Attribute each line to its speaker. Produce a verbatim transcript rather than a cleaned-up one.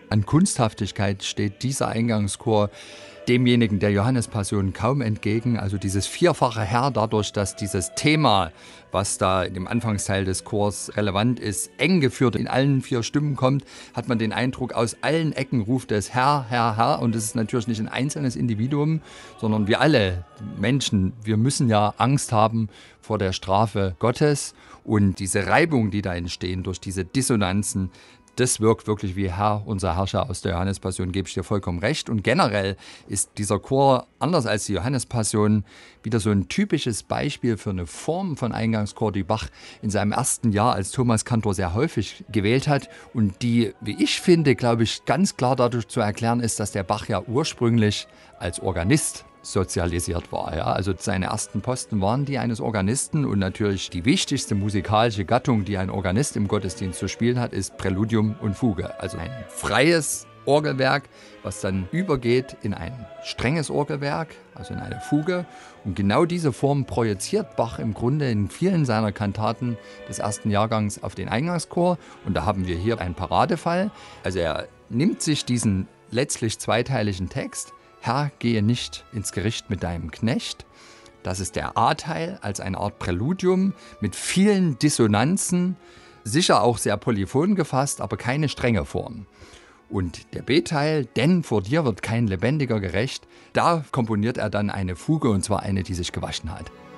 Speaker 1: An Kunsthaftigkeit steht dieser Eingangschor demjenigen der Johannespassion kaum entgegen. Also dieses vierfache Herr, dadurch, dass dieses Thema, was da in dem Anfangsteil des Chors relevant ist, eng geführt in allen vier Stimmen kommt, hat man den Eindruck, aus allen Ecken ruft es Herr, Herr, Herr. Und es ist natürlich nicht ein einzelnes Individuum, sondern wir alle Menschen, wir müssen ja Angst haben vor der Strafe Gottes. Und diese Reibung, die da entstehen durch diese Dissonanzen, das wirkt wirklich wie Herr, unser Herrscher aus der Johannespassion, gebe ich dir vollkommen recht. Und generell ist dieser Chor, anders als die Johannespassion, wieder so ein typisches Beispiel für eine Form von Eingangschor, die Bach in seinem ersten Jahr als Thomaskantor sehr häufig gewählt hat und die, wie ich finde, glaube ich, ganz klar dadurch zu erklären ist, dass der Bach ja ursprünglich als Organist sozialisiert war. Ja. Also seine ersten Posten waren die eines Organisten und natürlich die wichtigste musikalische Gattung, die ein Organist im Gottesdienst zu spielen hat, ist Präludium und Fuge. Also ein freies Orgelwerk, was dann übergeht in ein strenges Orgelwerk, also in eine Fuge. Und genau diese Form projiziert Bach im Grunde in vielen seiner Kantaten des ersten Jahrgangs auf den Eingangschor. Und da haben wir hier einen Paradefall. Also er nimmt sich diesen letztlich zweiteiligen Text, Herr, gehe nicht ins Gericht mit deinem Knecht. Das ist der A-Teil als eine Art Präludium mit vielen Dissonanzen, sicher auch sehr polyphon gefasst, aber keine strenge Form. Und der B-Teil, denn vor dir wird kein Lebendiger gerecht, da komponiert er dann eine Fuge, und zwar eine, die sich gewaschen hat.